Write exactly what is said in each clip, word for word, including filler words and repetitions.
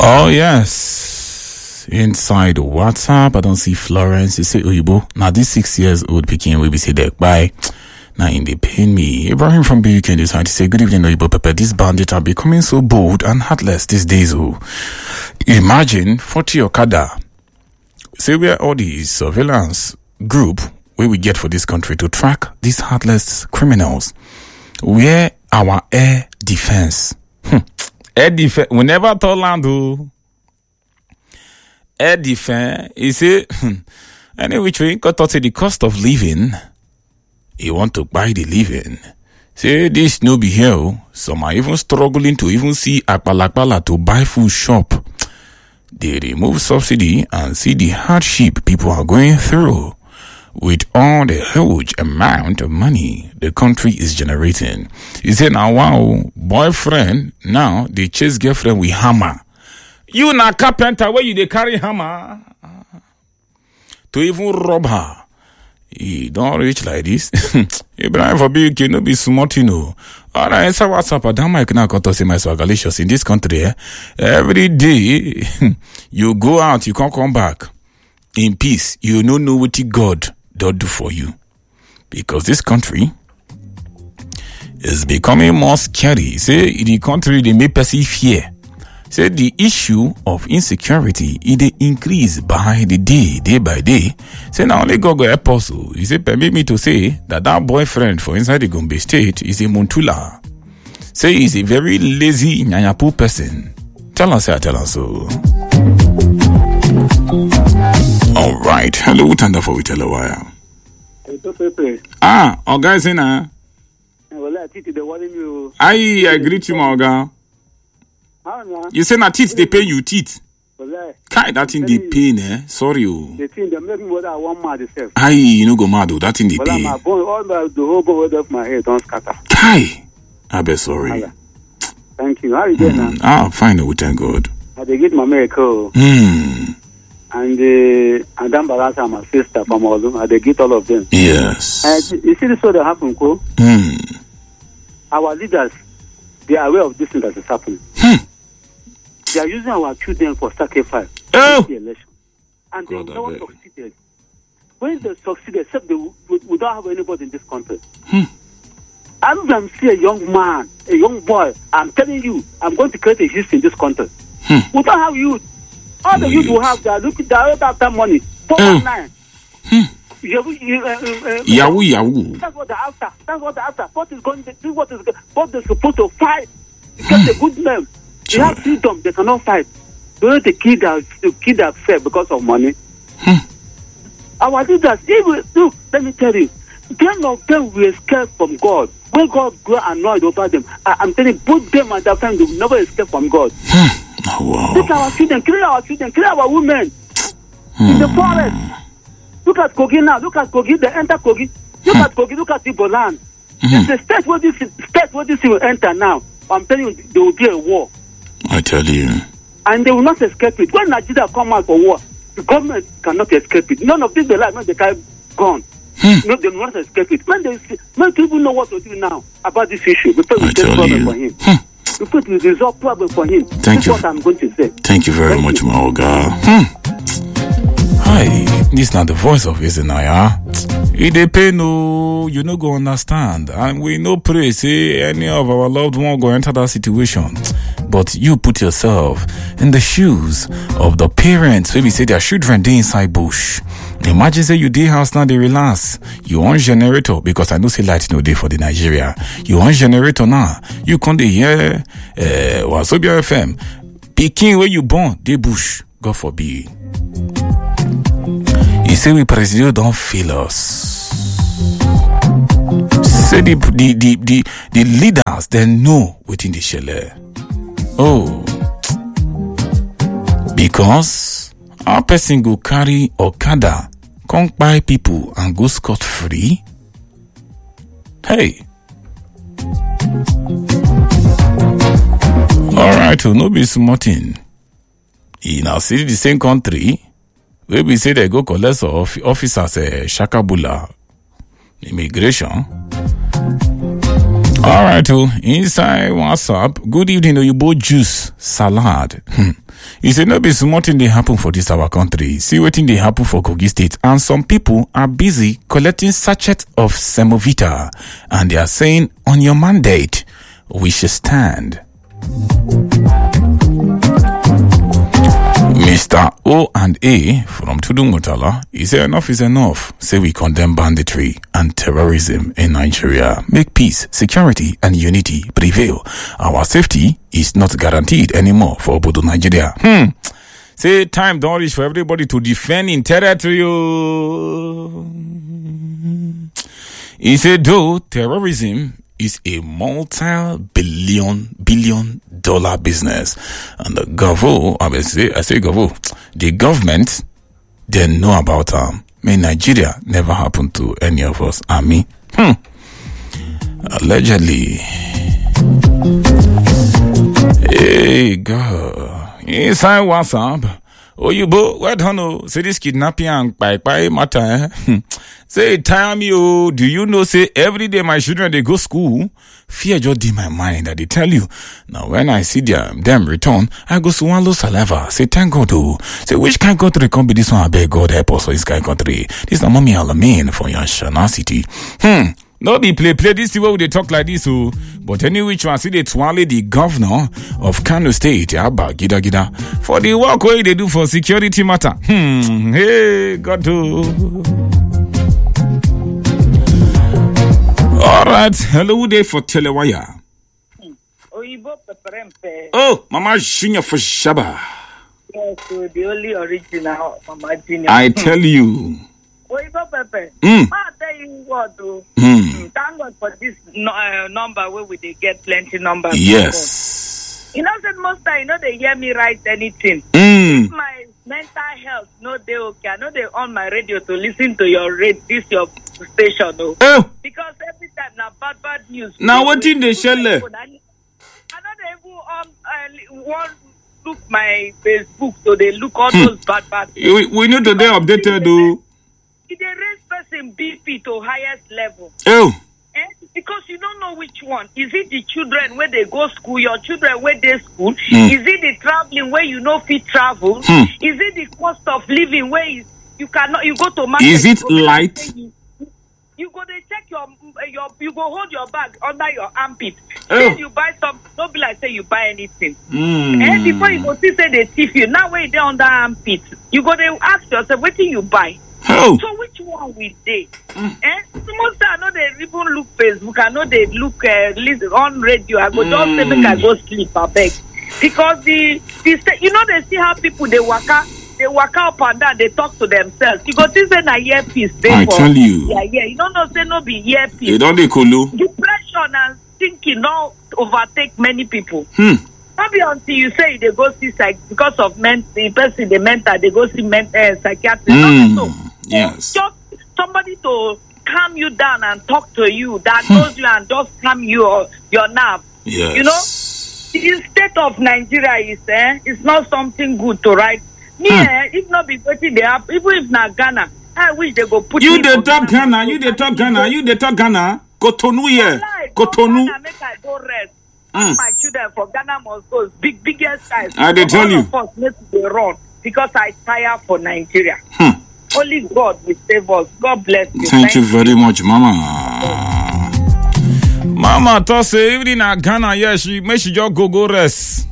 Oh, yes. Inside WhatsApp, I don't see Florence. You say Oyibo. Now, this six years old Pekin will be say that bye. Now, in the pain me. Ibrahim from B U K decided to say, good evening, Oyibo Pepe. These bandits are becoming so bold and heartless these days. Oh, imagine forty Okada. Say where all these surveillance group where we get for this country to track these heartless criminals. Where our air defense. Air defense, we never told Lando. Air defense, you see, any which way, got to say the cost of living, you want to buy the living. Say, this no be here, some are even struggling to even see Akbalakbala to buy food shop. They remove subsidy and see the hardship people are going through. With all the huge amount of money the country is generating. He said, now, wow, boyfriend, now they chase girlfriend with hammer. You na carpenter, where you they carry hammer? To even rob her. He don't reach like this. Ibrahim for B U K, no be smart, you know. All right, so what's up? Adam Mike now got to say my swagalicious in this country. Eh? Every day, you go out, you can't come back. In peace, you don't know what God don't do for you. Because this country is becoming more scary. Say, in the country, they may perceive fear. Say, the issue of insecurity, it increase by the day, day by day. Say, now only God go help us. He said, permit me to say that that boyfriend for inside the Gombe state is a Montula. Say, he's a very lazy, nyanyapu person. Tell us, I tell us so. All right. Hello, Tanda for Witelawaya. Ah, Oga is in ah. I I greet you, Oga. You say na teeth they pay you teeth. Kai that thing they pay, eh? Sorry, oh. The thing they make me what I want mad itself. Aye, you know go mad oh. That thing they pay. My bone, all the the whole bone of my head don't scatter. Kai, I be sorry. Thank you. How you doing now? Ah, fine. We thank God. I dey get my miracle. Hmm. And uh, Adam Barasa, my sister from Olu, I dey get all of them. Yes. Uh, you see this what happen, Ko? Hmm. Our leaders, they are aware of this thing that is happening. Hmm. They are using our children for sacrifice. Oh. The election. And they God, never succeeded. When they succeed, except they, we, we don't have anybody in this country. Hmm. I'm going to see a young man, a young boy. I'm telling you, I'm going to create a history in this country. Hmm. We don't have youth. All the youth we have, they are looking, they are after money. four one nine. Hmm. Yahoo, uh, uh, Yahoo, Yahoo. That's what they're after. That's what they're after. What is going to do? What is what they're supposed to fight? Because a good name. They have freedom. They cannot fight. They want to kill their, to kill themselves because of money. Hmm. Our leaders, even, look, let me tell you, ten of them will escape from God. When God grew annoyed over them, I, I'm telling you, both them and their friends will never escape from God. Hmm. Oh, wow. Look at our children, kill our children, kill our women hmm. in the forest. Look at Kogi now. Look at Kogi. They enter Kogi. Look hmm. at Kogi. Look at Iboland. Hmm. It's the state where this state where this will enter now. I'm telling you, there will be a war. I tell you. And they will not escape it. When Nigeria come out for war, the government cannot escape it. None of this they like when they carry gun. Hmm. No, they will not escape it. When they see, when people know what to do now about this issue, because we take problem for him. Hmm. Because we resolve problem for him. Thank That's you. what I'm going to say. Thank you very Thank much, you. Maoga. Hmm. Hi, this is not the voice of Isenaya. It depend, no, you no go understand. And we no pray, say any of our loved one go enter that situation. But you put yourself in the shoes of the parents. Maybe say their children dey inside bush. Imagine say you dey house now, they relax. You on generator, because I know say light no day for the Nigeria. You on generator now. You can't hear uh, Wasobia F M. Pikin where you born, they bush. God forbid. He say we president don't fail us. Say the the the the, the leaders they know within the shell. Oh, because our person go carry Okada, come buy people and go scot free. Hey. All right, well, no be smarting. In our city, the same country, where we say they go collect of officers, uh, Shakabula, immigration. All right, oh, inside WhatsApp. Good evening, Oyibo juice salad. Hmm. He said, no be small thing they happen for this our country. See what thing they happen for Kogi State. And some people are busy collecting sachets of Semovita. And they are saying, on your mandate, we should stand. Mister O and A from Tudumutala, he said enough is enough. Say we condemn banditry and terrorism in Nigeria. Make peace, security and unity prevail. Our safety is not guaranteed anymore for Obodo Nigeria. Hmm. Say time don't reach for everybody to defend in territory. He said though terrorism is a multi-billion billion dollar business, and the Gavo, I say, I say Gavo, the government, they know about them. Um, in Nigeria, never happened to any of us. I mean, hmm. Allegedly, hey God, inside WhatsApp. Oh, you bo, what hono? Say this kidnapping and bye bye matter. Eh? Say, tell me, oh, do you know? Say every day my children they go school. Fear just in my mind that they tell you. Now when I see them, them return, I go swallow saliva. Say thank God, oh. Say which kind of country can be this one? I beg God help us for this kind of country. This is mommy Alamein for your Shana City. Hmm. No be play play this way they talk like this, oh. But anyway, you see they twirly the governor of Kano State, Abba Gida Gida, for the work way they do for security matter. Hmm. Hey, God do. All right. Hello day for Telewaya. Oh, Mama Junior for Shaba. Yes, so the only original Mama Junior. I tell you. Oyibo Pepe. Mm. I tell you what, though. Mm. Thank God for this no, uh, number where we they get plenty numbers. Yes. You know, that most time, you know, they hear me write anything. Mm. If my mental health, no, they okay. I know they on my radio to listen to your radio, this your station, though. Oh. Because every time now bad bad news. Now what in the shell? I know they even um uh, one look my Facebook, so they look all hmm. those bad bad. We, we need to be updated, though. It they raise person B P to highest level. Oh. Eh? Because you don't know which one. Is it the children where they go school, your children where they school? Mm. Is it the traveling where you know fit travel? Mm. Is it the cost of living where you, you cannot you go to market? Is it light? You, you go they check your your you go hold your bag under your armpit. Oh. Then you buy some, don't be like say you buy anything. Mm. And before you go see say they thief you. Now when you under armpit, you go they ask yourself, what do you buy? Oh. So which one we dey? Mm. Eh? Most I know they even look Facebook. I know they look uh, listen on radio. I go mm. just say make I go sleep. I beg because the, the you know they see how people they work out. They walk up and down, they talk to themselves. You go to say na earpiece. I tell you. Yeah, yeah. You don't know say no be earpiece. You don't dey kolo. Depression and thinking now overtake many people. Hmm. Maybe until you say they go see psych because of men, the person the mental, they go see mental uh, psychiatrist. Mm. So, yes. Just somebody to calm you down and talk to you, that knows you and just calm your your nerve. Yes. You know, the state of Nigeria is eh, it's not something good to write. Me, hmm. eh, if not be waiting, they have even if not Ghana, I wish they go put you. The talk Ghana, you the talk Ghana, you the talk Ghana. Cotonou here, Cotonou. Make I go rest. Mm. My children for Ghana must go. Big biggest guys. I they tell you. All of us need to run because I tire for Nigeria. Hmm. Only God will save us. God bless you. Thank, Thank you very much, Mama. Mama, to say even in Ghana, yeah, she make she just go go rest.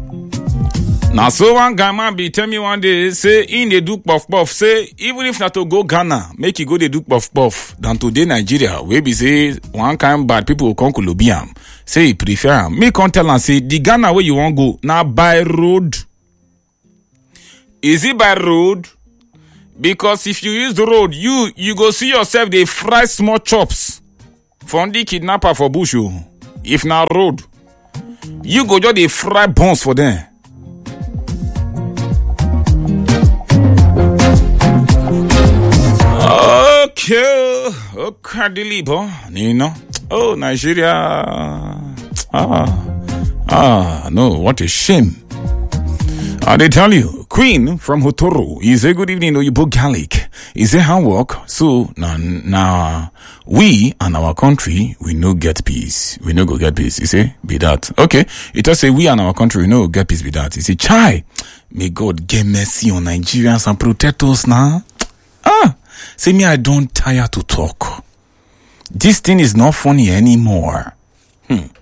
Now, so one guy man be tell me one day, say, in the do puff puff, say, even if not to go Ghana, make you go the do puff puff, than today Nigeria, where be say, one kind bad people will come to Lubiam, say, he prefer him. Me can't tell and say, the Ghana where you want go, now by road. Is it by road? Because if you use the road, you, you go see yourself, they fry small chops. From the kidnapper for bush, if not road, you go just they fry bones for them. Okay, okay, Dilibo, you know. Oh, Nigeria. Ah, ah, no, what a shame. I they tell you, Queen from Hotoro. He say, good evening, Oyibo Garlic. He say, how work? So, now, now, we and our country, we no get peace. We no go get peace. He say, be that. Okay. He just say, we and our country, we no go get peace, be that. He say, chai, may God get mercy on Nigerians and protect us now. Ah, say me, I don't tire to talk. This thing is not funny anymore. Hmm.